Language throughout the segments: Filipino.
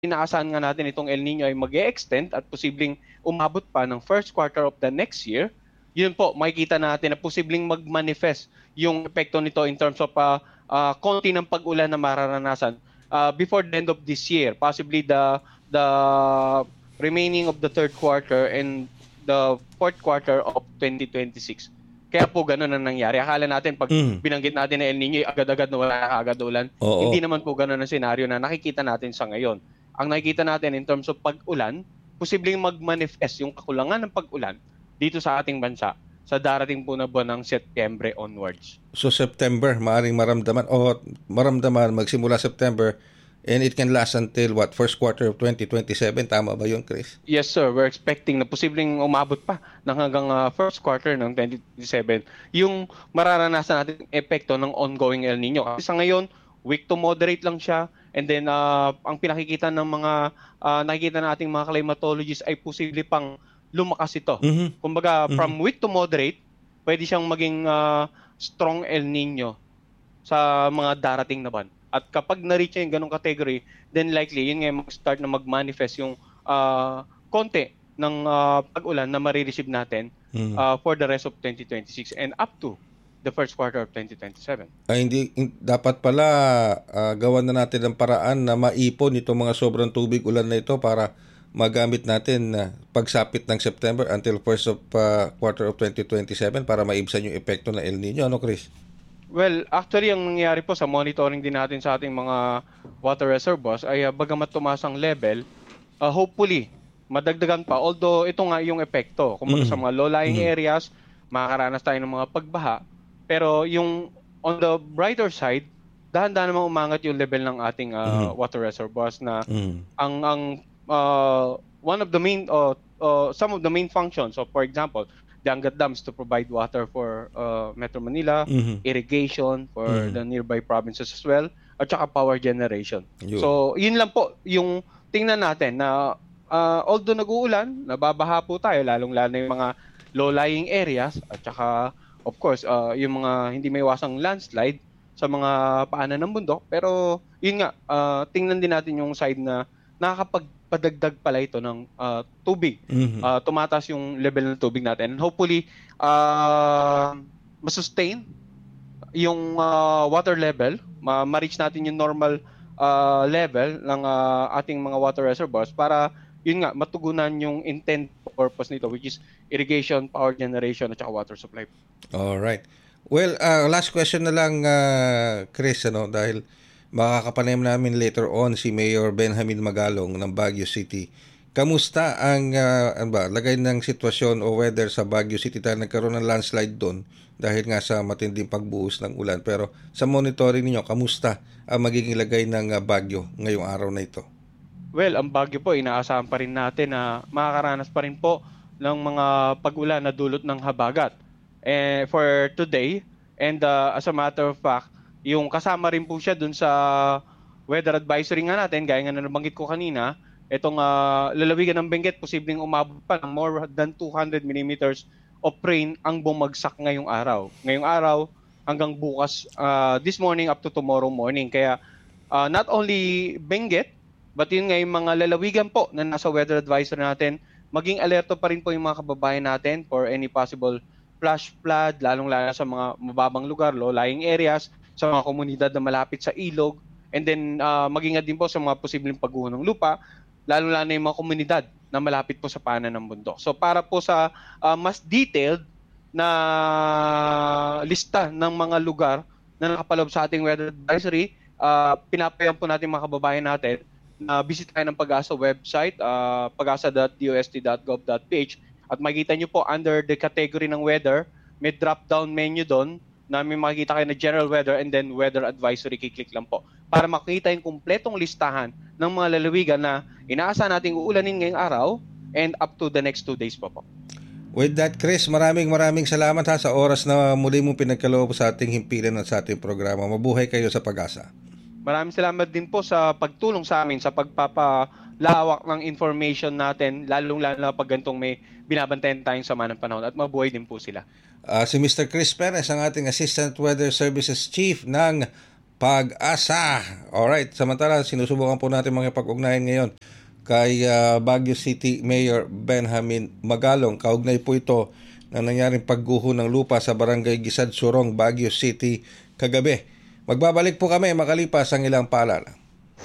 inaasahan nga natin itong El Nino ay mag-e-extend at posibleng umabot pa ng first quarter of the next year, yun po, makikita natin na posibleng mag-manifest yung epekto nito in terms of konti ng pag-ulan na mararanasan before the end of this year, possibly the remaining of the third quarter and the fourth quarter of 2026. Kaya po ganun ang nangyari. Akala natin pag binanggit natin na El Nino, agad-agad na wala na agad ulan. Oo. Hindi naman po ganun ang senaryo na nakikita natin sa ngayon. Ang nakikita natin in terms of pag-ulan, posibleng mag-manifest yung kakulangan ng pag-ulan dito sa ating bansa sa darating po na buwan ng Setyembre onwards. So September, maaaring maramdaman magsimula September, and it can last until what, first quarter of 2027? Tama ba yun, Chris? Yes sir, we're expecting na posibleng umabot pa ng hanggang first quarter ng 2027 yung mararanasan natin epekto ng ongoing El Nino. Kasi sa ngayon, weak to moderate lang siya, and then ang pinakikita ng mga nakikita nating mga climatologists ay posible pang lumakas ito. Kumbaga, from weak to moderate, pwede siyang maging strong El Nino sa mga darating na buwan. At kapag na-reach yung ganong category, then likely, yun nga mag-start na mag-manifest yung konti ng pag-ulan na marireceive natin for the rest of 2026 and up to the first quarter of 2027. Dapat pala gawan na natin ng paraan na maipon itong mga sobrang tubig ulan na ito para magamit natin pagsapit ng September until first of quarter of 2027 para maibsan yung epekto ng El Nino. Ano, Chris? Well, actually, ang nangyayari po sa monitoring din natin sa ating mga water reservoirs ay bagamat tumaas ang level, hopefully, madagdagan pa. Although, ito nga yung epekto. Kung sa mga low-lying areas, makakaranas tayo ng mga pagbaha. Pero yung on the brighter side, dahan-dahan namang umangat yung level ng ating water reservoirs na one of the main, some of the main functions. So, for example, the Angat Dams to provide water for Metro Manila, irrigation for the nearby provinces as well, at saka power generation. So, yun lang po yung tingnan natin na although nag-uulan, nababaha po tayo, lalong-lalo yung mga low-lying areas, at saka, of course, yung mga hindi may iwasang landslide sa mga paanan ng bundok. Pero, yun nga, tingnan din natin yung side na nakakapagpadagdag pala ito ng tubig. Tumataas yung level ng tubig natin. And hopefully, masustain yung water level, ma-reach natin yung normal level ng ating mga water reservoirs para yun nga, matugunan yung intent purpose nito, which is irrigation, power generation, at saka water supply. Alright. Well, last question na lang, Chris, dahil makakapanayam namin later on si Mayor Benjamin Magalong ng Baguio City. Kamusta ang lagay ng sitwasyon o weather sa Baguio City dahil nagkaroon ng landslide doon dahil nga sa matinding pagbuhos ng ulan. Pero sa monitoring ninyo, kamusta ang magiging lagay ng Baguio ngayong araw na ito? Well, ang Baguio po, inaasahan pa rin natin na makakaranas pa rin po ng mga pag-ulan na dulot ng habagat for today. And as a matter of fact, yung kasama rin po siya dun sa weather advisory nga natin, gaya nga na nabanggit ko kanina, itong lalawigan ng Benguet, posibleng umabot pa ng more than 200 millimeters of rain ang bumagsak ngayong araw. Ngayong araw hanggang bukas, this morning up to tomorrow morning. Kaya not only Benguet, but yun nga yung mga lalawigan po na nasa weather advisory natin, maging alerto pa rin po yung mga kababayan natin for any possible flash flood, lalong-lalo sa mga mababang lugar, low-lying areas, sa mga komunidad na malapit sa ilog, and then mag-ingat din po sa mga posibleng pagguho ng lupa, lalo-lalo na yung mga komunidad na malapit po sa paanan ng bundok. So para po sa mas detailed na lista ng mga lugar na nakapaloob sa ating weather advisory, pinapayagan po natin mga kababayan natin na bisitahin ng Pag-asa website, pagasa.dost.gov.ph, at makikita nyo po under the category ng weather, may drop-down menu doon na may makikita kayo na general weather and then weather advisory, kiklik lang po para makita yung kumpletong listahan ng mga lalawigan na inaasahan nating uulanin ngayong araw and up to the next 2 days po. With that, Chris, maraming salamat sa oras na muli mong pinagkaloob sa ating himpilan at sa ating programa. Mabuhay kayo sa Pag-asa. Maraming salamat din po sa pagtulong sa amin sa pagpapalawak ng information natin, lalong-lalo na pag gantong may binabantayan tayong sama ng panahon, at mabuhay din po sila. Si Mr. Chris Perez, ang ating Assistant Weather Services Chief ng Pag-asa. Alright, samantala sinusubukan po natin makipag-ugnayan ngayon kay Baguio City Mayor Benjamin Magalong. Kaugnay po ito na nangyaring pagguho ng lupa sa Barangay Gisad Surong, Baguio City kagabi. Magbabalik po kami makalipas ang ilang paalala.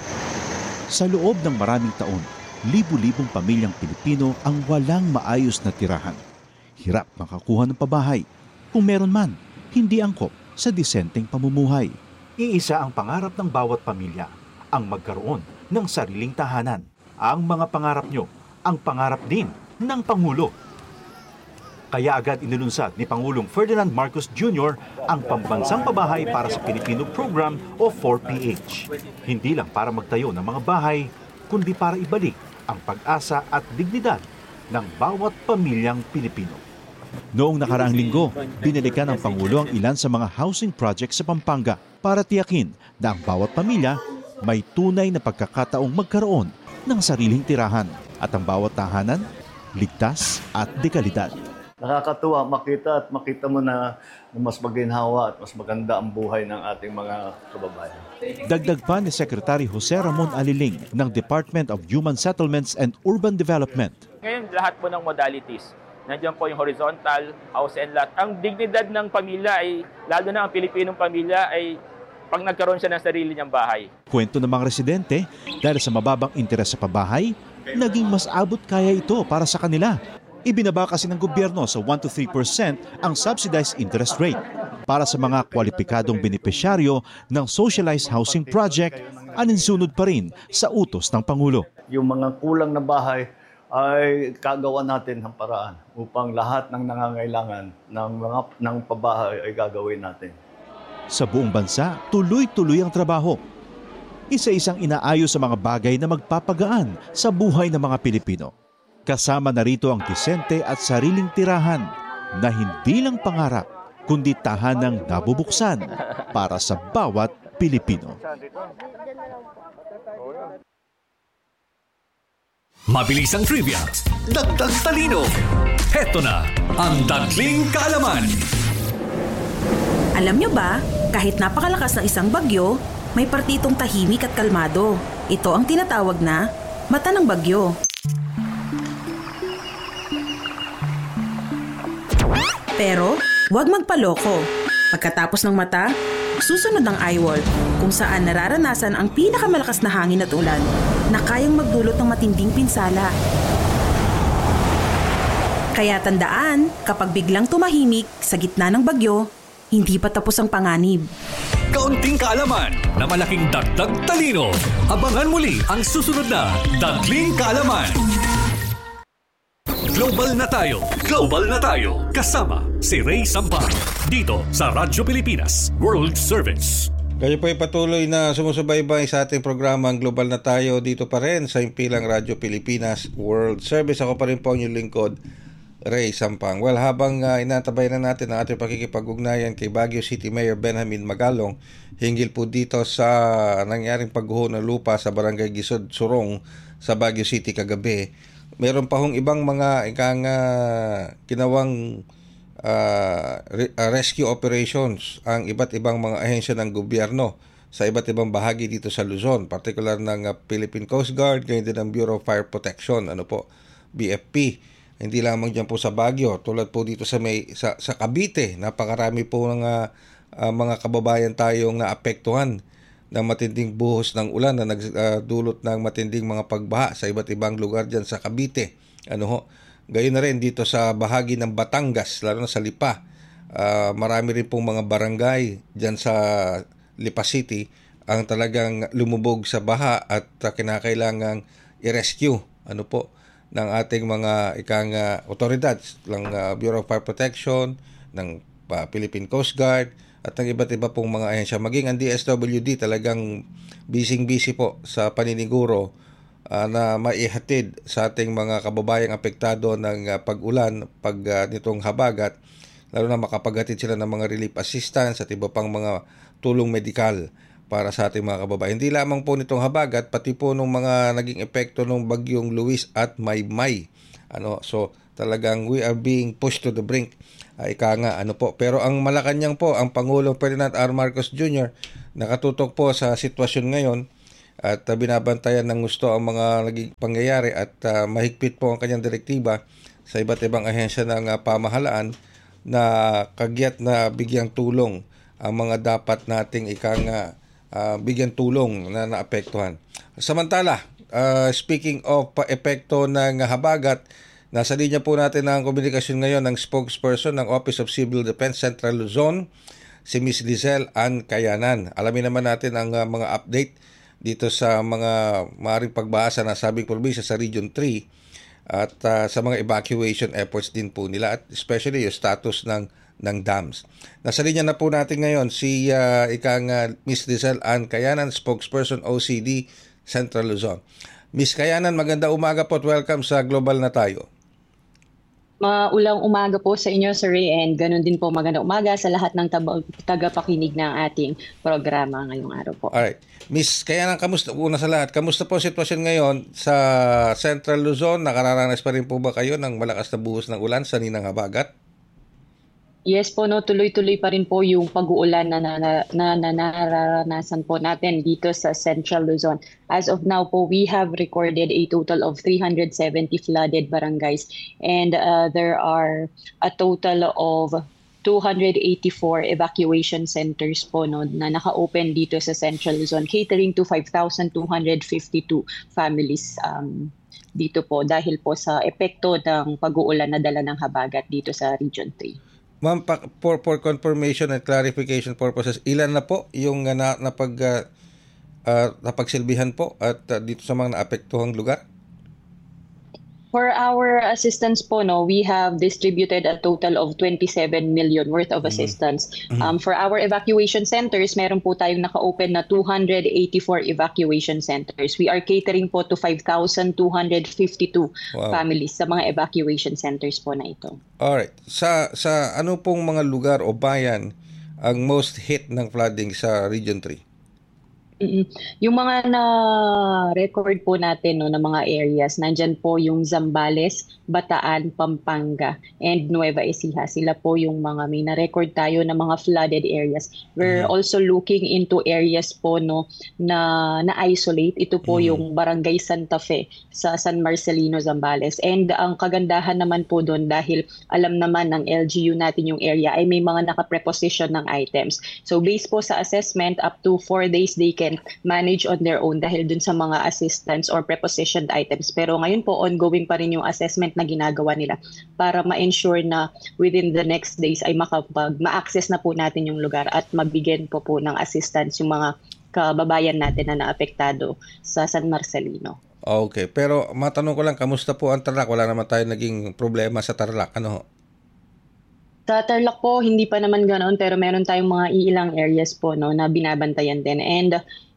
Sa loob ng maraming taon, libu-libong pamilyang Pilipino ang walang maayos na tirahan. Hirap makakuha ng pabahay. Kung meron man, hindi angkop sa disenteng pamumuhay. Iisa ang pangarap ng bawat pamilya, ang magkaroon ng sariling tahanan. Ang mga pangarap nyo, ang pangarap din ng Pangulo. Kaya agad inilunsad ni Pangulong Ferdinand Marcos Jr. ang Pambansang Pabahay para sa Pilipino Program o 4PH. Hindi lang para magtayo ng mga bahay, kundi para ibalik ang pag-asa at dignidad ng bawat pamilyang Pilipino. Noong nakaraang linggo, binalikan ng Pangulo ang ilan sa mga housing projects sa Pampanga para tiyakin na ang bawat pamilya may tunay na pagkakataong magkaroon ng sariling tirahan at ang bawat tahanan ligtas at dekalidad. Nakakatuwa makita mo na mas maginhawa at mas maganda ang buhay ng ating mga kababayan. Dagdag pa ni Secretary Jose Ramon Aliling ng Department of Human Settlements and Urban Development. Ngayon lahat po ng modalities, nandiyan po yung horizontal, house and lot. Ang dignidad ng pamilya ay, lalo na ang Pilipinong pamilya ay pag nagkaroon siya ng sarili niyang bahay. Kwento ng mga residente, dahil sa mababang interes sa pabahay, naging mas abot kaya ito para sa kanila. Ibinaba kasi ng gobyerno sa 1 to 3% ang subsidized interest rate. Para sa mga kwalipikadong benepisyaryo ng Socialized Housing Project, aninsunod pa rin sa utos ng Pangulo. Yung mga kulang na bahay ay kagawa natin ng paraan upang lahat ng nangangailangan ng pabahay ay gagawin natin. Sa buong bansa, tuloy-tuloy ang trabaho. Isa-isang inaayos sa mga bagay na magpapagaan sa buhay ng mga Pilipino. Kasama na rito ang disente at sariling tirahan na hindi lang pangarap, kundi tahanang nabubuksan para sa bawat Pilipino. Mabilis ang trivia, dagdag talino. Heto na ang Dagling Kaalaman. Alam nyo ba, kahit napakalakas ng isang bagyo, may partitong tahimik at kalmado. Ito ang tinatawag na mata ng bagyo. Pero, huwag magpaloko. Pagkatapos ng mata, susunod ang eyewall, kung saan nararanasan ang pinakamalakas na hangin at ulan na kayang magdulot ng matinding pinsala. Kaya tandaan, kapag biglang tumahimik sa gitna ng bagyo, hindi pa tapos ang panganib. Kaunting kaalaman na malaking dagdag talino. Abangan muli ang susunod na Dagling Kaalaman. Global na tayo. Global na tayo. Kasama si Ray Sampang. Dito sa Radyo Pilipinas World Service. Kayo po ay patuloy na sumusubaybay sa ating programang Global na tayo dito pa rin sa impilang Radyo Pilipinas World Service. Ako pa rin po ang inyong lingkod, Ray Sampang. Well, habang inatabay na natin ang ating pakikipag-ugnayan kay Baguio City Mayor Benjamin Magalong hinggil po dito sa nangyaring pagguho ng lupa sa Barangay Gisad Surong sa Baguio City kagabi, meron pa hong ibang mga ginawang rescue operations ang iba't ibang mga ahensya ng gobyerno sa iba't ibang bahagi dito sa Luzon, particular ng Philippine Coast Guard, ganyan din ng Bureau of Fire Protection, BFP. Hindi lamang diyan po sa Baguio, tulad po dito sa Cavite, napakarami po ng mga kababayan tayong naapektuhan ng matinding buhos ng ulan na nagdulot ng matinding mga pagbaha sa iba't ibang lugar diyan sa Cavite. Gayon na rin dito sa bahagi ng Batangas, lalo na sa Lipa. Marami rin pong mga barangay diyan sa Lipa City ang talagang lumubog sa baha at kinakailangang i-rescue ng ating mga otoridad ng Bureau of Fire Protection, ng Philippine Coast Guard at ng iba't iba pong mga ahensya. Maging ang DSWD talagang busy po sa paniniguro na maihatid sa ating mga kababayang apektado ng pag-ulan, nitong habagat, lalo na makapaghatid sila ng mga relief assistance at iba pang mga tulong medikal para sa ating mga kababayan. Hindi lamang po nitong habagat, pati po nung mga naging epekto ng bagyong Luis at Maymay. So talagang we are being pushed to the brink. Pero ang Malacanang po, ang Pangulong Ferdinand R. Marcos Jr. nakatutok po sa sitwasyon ngayon at binabantayan ng gusto ang mga naging pangyayari at mahigpit po ang kanyang direktiba sa iba't ibang ahensya ng pamahalaan na kagyat na bigyang tulong ang mga dapat nating bigyan tulong na naapektuhan. Samantala, speaking of epekto ng habagat, nasa linya po natin ang komunikasyon ngayon ng spokesperson ng Office of Civil Defense Central Luzon, si Ms. Lizelle Ann Kayanan. Alamin naman natin ang mga update dito sa mga maaaring pagbahasa na sabing probinsya sa Region 3 at sa mga evacuation efforts din po nila at especially yung status ng dams. Nasa linya na po natin ngayon si Ms. Lizelle Ann Kayanan, spokesperson OCD Central Luzon. Ms. Kayanan, maganda umaga po at welcome sa Global na Tayo. Maulang umaga po sa inyo, Sir Ray, and ganun din po maganda umaga sa lahat ng tagapakinig ng ating programa ngayong araw po. Alright. Ms. Kayanan, kamusta? Una sa lahat, kamusta po ang sitwasyon ngayon sa Central Luzon? Nakararanas pa rin po ba kayo ng malakas na buhos ng ulan sa ninang habagat? Yes po, no, tuloy-tuloy pa rin po yung pag-uulan na nararanasan po natin dito sa Central Luzon. As of now po, we have recorded a total of 370 flooded barangays and there are a total of 284 evacuation centers po, no, na naka-open dito sa Central Luzon, catering to 5,252 families dito po dahil po sa epekto ng pag-uulan na dala ng habagat dito sa Region 3. Ma'am, for confirmation and clarification purposes, ilan na po yung napagsilbihan po at dito sa mga naapektuhang lugar? For our assistance po, no, we have distributed a total of 27 million worth of assistance. For our evacuation centers, meron po tayong naka-open na 284 evacuation centers. We are catering po to 5,252 families sa mga evacuation centers po na ito. Alright. Sa ano pong mga lugar o bayan ang most hit ng flooding sa Region 3? Yung mga na-record po natin, no, na mga areas, nandyan po yung Zambales, Bataan, Pampanga, and Nueva Ecija. Sila po yung mga may na-record tayo na mga flooded areas. We're also looking into areas po, no, na isolate. Ito po yung Barangay Santa Fe sa San Marcelino, Zambales. And ang kagandahan naman po doon dahil alam naman ng LGU natin yung area ay may mga nakapreposition ng items. So based po sa assessment, up to 4 days they can manage on their own dahil dun sa mga assistance or prepositioned items. Pero ngayon po, ongoing pa rin yung assessment na ginagawa nila para ma-ensure na within the next days ay ma-access na po natin yung lugar at mabigyan po ng assistance yung mga kababayan natin na naapektado sa San Marcelino. Okay, pero matanong ko lang, kamusta po ang Tarlac? Wala naman tayo naging problema sa Tarlac, ano? Sa Tarlac po, hindi pa naman ganoon pero meron tayong mga ilang areas po, no, na binabantayan din. And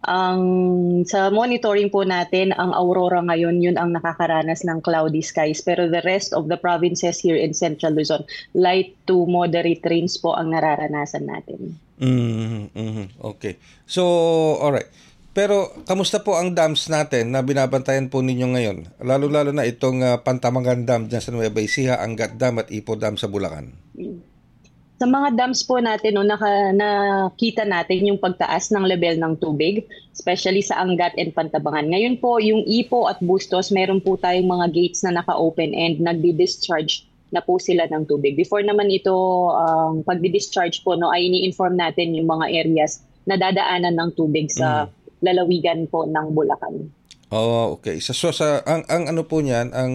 sa monitoring po natin, ang Aurora ngayon, yun ang nakakaranas ng cloudy skies. Pero the rest of the provinces here in Central Luzon, light to moderate rains po ang nararanasan natin. Okay. So, alright. Pero kamusta po ang dams natin na binabantayan po ninyo ngayon? Lalo-lalo na itong Pantamangan Dam dyan sa Nueva Ecija, Angat Dam at Ipo Dam sa Bulacan. Sa mga dams po natin, no, nakita natin yung pagtaas ng level ng tubig, especially sa Angat and Pantabangan. Ngayon po, yung Ipo at Bustos, meron po tayong mga gates na naka-open and nagdi-discharge na po sila ng tubig. Before naman ito, pagdi-discharge po, no, ay ini-inform natin yung mga areas na dadaanan ng tubig sa lalawigan po ng Bulacan. Oh, okay. So ang ano po niyan, ang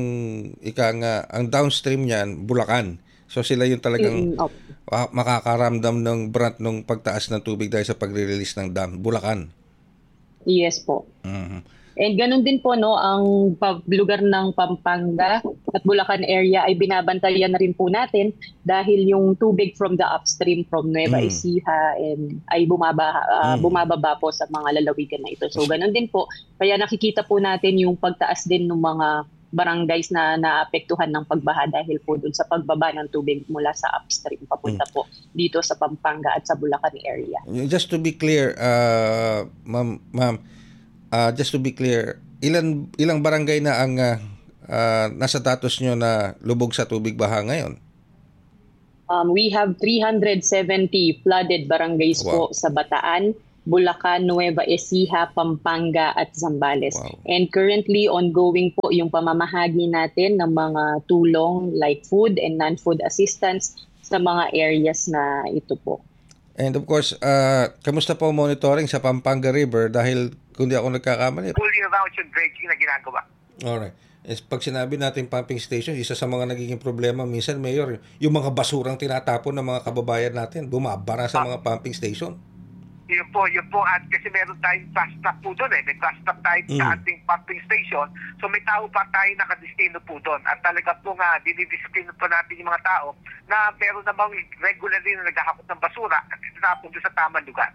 downstream niyan, Bulacan. So sila yung talagang makakaramdam ng brunt ng pagtaas ng tubig dahil sa pagre-release ng dam, Bulacan. Yes po. And ganun din po, no, ang lugar ng Pampanga at Bulacan area ay binabantayan na rin po natin dahil yung tubig from the upstream from Nueva Ecija ay bumababa po sa mga lalawigan na ito. So ganun din po. Kaya nakikita po natin yung pagtaas din ng mga barangays na naapektuhan ng pagbaha dahil po dun sa pagbaba ng tubig mula sa upstream papunta po dito sa Pampanga at sa Bulacan area. Just to be clear, ma'am, just to be clear, ilang barangay na ang nasa status nyo na lubog sa tubig baha ngayon? We have 370 flooded barangays po sa Bataan, Bulacan, Nueva Ecija, Pampanga at Zambales. Wow. And currently ongoing po yung pamamahagi natin ng mga tulong like food and non-food assistance sa mga areas na ito po. And of course, kamusta po monitoring sa Pampanga River dahil kung di ako nagkakamali? Fully around yung dredging na ginagawa. Alright. Pag sinabi natin pumping station, isa sa mga nagiging problema minsan, Mayor, yung mga basurang tinatapon ng mga kababayan natin, bumabara sa mga pumping station. Yun po. At kasi meron tayong fast track po doon May fast track tayo sa ating pumping station. So may tao pa tayo nakadestino po doon. At talaga po nga, dinidisiplino po natin yung mga tao na meron namang regularly na naghahakot ng basura at itinapon doon sa tamang lugar.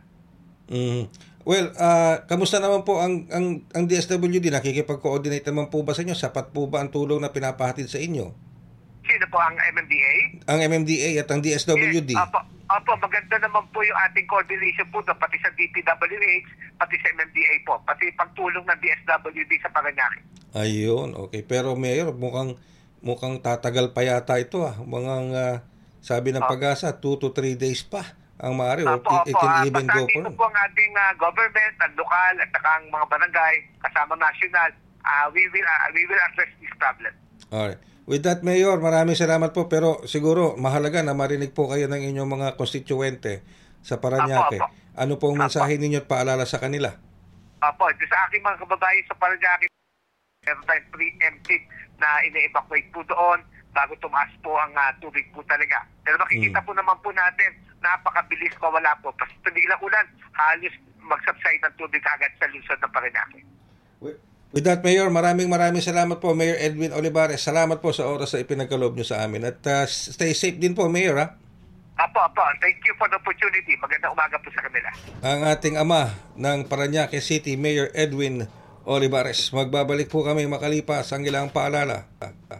Well, kamusta naman po ang DSWD? Nakikipag-coordinate naman po ba sa inyo? Sapat po ba ang tulong na pinapahatid sa inyo? Sino po ang MMDA? Ang MMDA at ang DSWD? Yes, Opo, maganda naman po yung ating coordination po doon, pati sa DPWH, pati sa MMDA po, pati pagtulong ng DSWD sa Parañaque. Ayun, okay. Pero Mayor, mukhang tatagal pa yata ito sabi ng Pag-asa, 2 to 3 days pa ang maaari. It can even go for. Po ang ating government, ang lokal, at ang mga barangay, kasama national, we will address this problem. Alright. With that, Mayor, maraming salamat po. Pero siguro, mahalaga na marinig po kayo ng inyong mga konstituente sa Parañaque. Ano pong mensahe ninyo at paalala sa kanila? Sa aking mga kababayan sa Parañaque, meron tayong preemptive na ina-evacuate po doon bago tumaas po ang tubig po talaga. Pero makikita po naman po natin, napakabilis mawala po. Basta tumigil ang ulan, halos mag-subside ng tubig agad sa lungsod ng Parañaque. With that, Mayor, maraming salamat po, Mayor Edwin Olivares. Salamat po sa oras na ipinagkaloob nyo sa amin. At stay safe din po, Mayor, ha? Apo. Thank you for the opportunity. Magandang umaga po sa kanila. Ang ating ama ng Parañaque City, Mayor Edwin Olivares. Magbabalik po kami makalipas ang ilang paalala.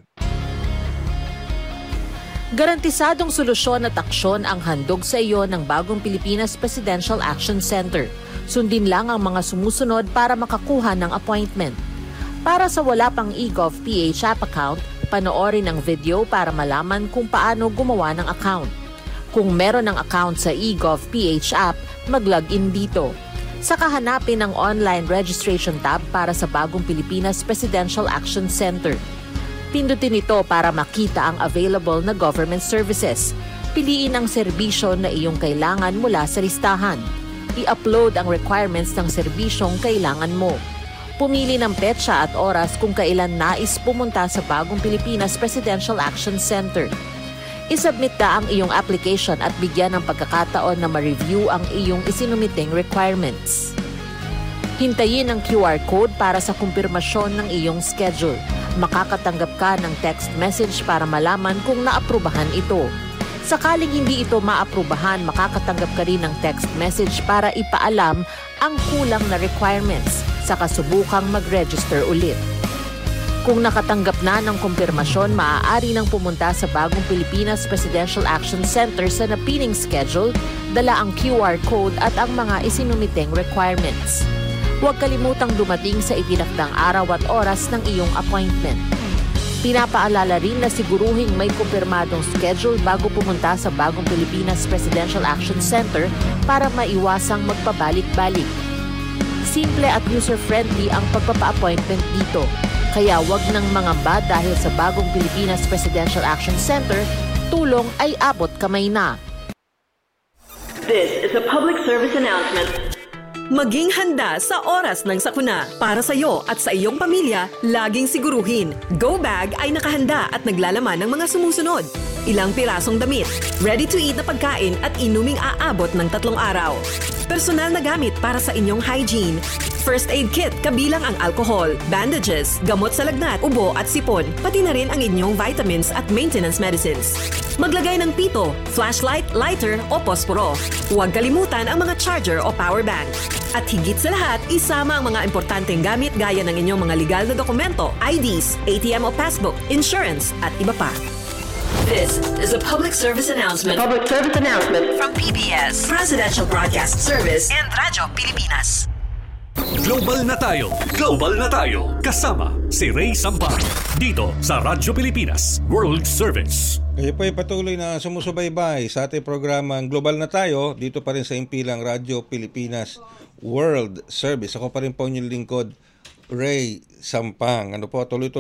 Garantisadong solusyon at aksyon ang handog sa iyo ng Bagong Pilipinas Presidential Action Center. Sundin lang ang mga sumusunod para makakuha ng appointment. Para sa wala pang eGov PH app account, panoorin ang video para malaman kung paano gumawa ng account. Kung meron ng account sa eGov PH app, mag-login dito. Saka hanapin ang online registration tab para sa Bagong Pilipinas Presidential Action Center. Pindutin ito para makita ang available na government services. Piliin ang serbisyo na iyong kailangan mula sa listahan. I-upload ang requirements ng serbisyong kailangan mo. Pumili ng petsa at oras kung kailan nais pumunta sa Bagong Pilipinas Presidential Action Center. I-submit na ang iyong application at bigyan ng pagkakataon na ma-review ang iyong isinumiting requirements. Hintayin ang QR code para sa kumpirmasyon ng iyong schedule. Makakatanggap ka ng text message para malaman kung naaprubahan ito. Sakaling hindi ito maaprubahan, makakatanggap ka rin ng text message para ipaalam ang kulang na requirements sa kasubukang mag-register ulit. Kung nakatanggap na ng kumpirmasyon, maaari nang pumunta sa Bagong Pilipinas Presidential Action Center sa napiling schedule, dala ang QR code at ang mga isinumiteng requirements. Huwag kalimutang dumating sa itinakdang araw at oras ng iyong appointment. Pinapaalala rin na siguruhing may kumpirmadong schedule bago pumunta sa Bagong Pilipinas Presidential Action Center para maiwasang magpabalik-balik. Simple at user-friendly ang pagpapa-appointment dito, kaya wag nang mangamba dahil sa Bagong Pilipinas Presidential Action Center, tulong ay abot kamay na. This is a public service announcement. Maging handa sa oras ng sakuna. Para sa iyo at sa iyong pamilya, laging siguruhin. Go Bag ay nakahanda at naglalaman ng mga sumusunod. Ilang pirasong damit, ready-to-eat na pagkain at inuming aabot ng 3 araw. Personal na gamit para sa inyong hygiene. First aid kit kabilang ang alcohol, bandages, gamot sa lagnat, ubo at sipon, pati na rin ang inyong vitamins at maintenance medicines. Maglagay ng pito, flashlight, lighter o posporo. Huwag kalimutan ang mga charger o power bank. At higit sa lahat, isama ang mga importanteng gamit gaya ng inyong mga legal na dokumento, IDs, ATM o passbook, insurance at iba pa. This is a public service announcement. Public service announcement From PBS, Presidential Broadcast Service, and Radyo Pilipinas. Global na tayo. Global na tayo. Kasama si Ray Sampang. Dito sa Radyo Pilipinas World Service. Kayo po ay patuloy na sumusubaybay sa ating programang Global na Tayo dito pa rin sa impilang Radyo Pilipinas World Service. Ako pa rin po inyong lingkod, Ray Sampang. Ano po, tuloy